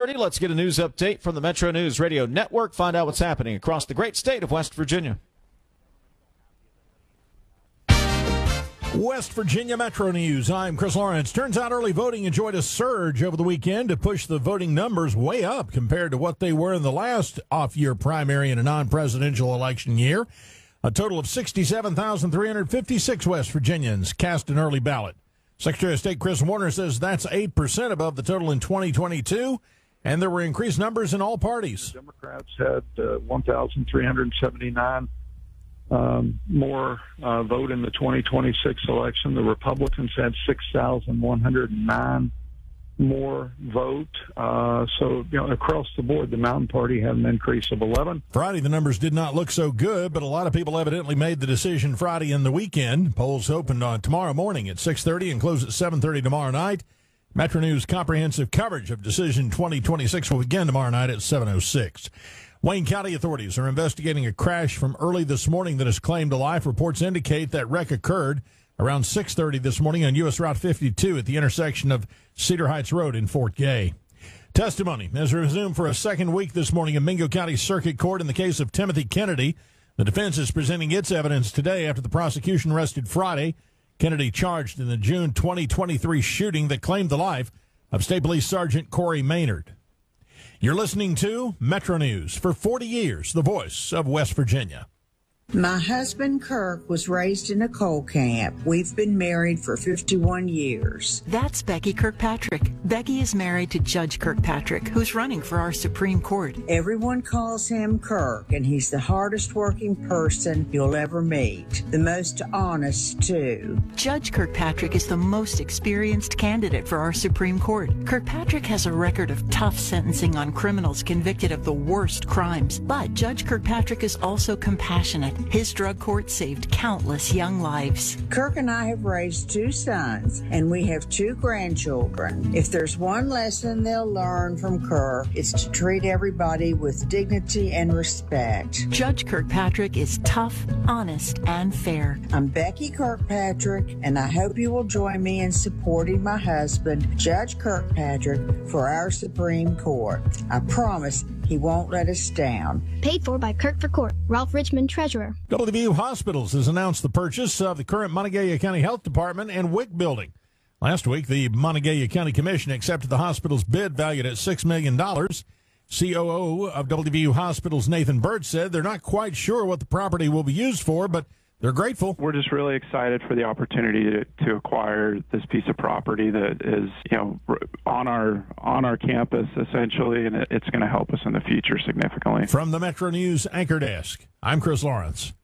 6:30. Let's get a news update from the Metro News Radio Network. Find out what's happening across the great state of West Virginia. West Virginia Metro News. I'm Chris Lawrence. Turns out early voting enjoyed a surge over the weekend to push the voting numbers way up compared to what they were in the last off-year primary in a non-presidential election year. A total of 67,356 West Virginians cast an early ballot. Secretary of State Chris Warner says that's 8% above the total in 2022, and there were increased numbers in all parties. Democrats had 1,379 more vote in the 2026 election. The Republicans had 6,109 more vote. So, across the board, the Mountain Party had an increase of 11. Friday, the numbers did not look so good, but a lot of people evidently made the decision Friday and the weekend. Polls opened on tomorrow morning at 6:30 and close at 7:30 tomorrow night. Metro News comprehensive coverage of Decision 2026 will begin tomorrow night at 7:06. Wayne County authorities are investigating a crash from early this morning that has claimed a life. Reports indicate that wreck occurred around 6:30 this morning on U.S. Route 52 at the intersection of Cedar Heights Road in Fort Gay. Testimony has resumed for a second week this morning in Mingo County Circuit Court in the case of Timothy Kennedy. The defense is presenting its evidence today after the prosecution rested Friday. Kennedy charged in the June 2023 shooting that claimed the life of State Police Sergeant Corey Maynard. You're listening to Metro News. For 40 years, the voice of West Virginia. My husband, Kirk, was raised in a coal camp. We've been married for 51 years. That's Becky Kirkpatrick. Becky is married to Judge Kirkpatrick, who's running for our Supreme Court. Everyone calls him Kirk, and he's the hardest working person you'll ever meet. The most honest, too. Judge Kirkpatrick is the most experienced candidate for our Supreme Court. Kirkpatrick has a record of tough sentencing on criminals convicted of the worst crimes. But Judge Kirkpatrick is also compassionate. His drug court saved countless young lives. Kirk and I have raised 2 sons, and we have 2 grandchildren. If there's one lesson they'll learn from Kirk, it's to treat everybody with dignity and respect. Judge Kirkpatrick is tough, honest, and fair. I'm Becky Kirkpatrick, and I hope you will join me in supporting my husband, Judge Kirkpatrick, for our Supreme Court. I promise he won't let us down. Paid for by Kirk for Court, Ralph Richmond, Treasurer. WVU Hospitals has announced the purchase of the current Montague County Health Department and WIC building. Last week, the Montague County Commission accepted the hospital's bid valued at $6 million. COO of WVU Hospitals, Nathan Bird, said they're not quite sure what the property will be used for, but they're grateful. We're just really excited for the opportunity to acquire this piece of property that is, on our campus essentially, and it's going to help us in the future significantly. From the Metro News Anchor Desk, I'm Chris Lawrence.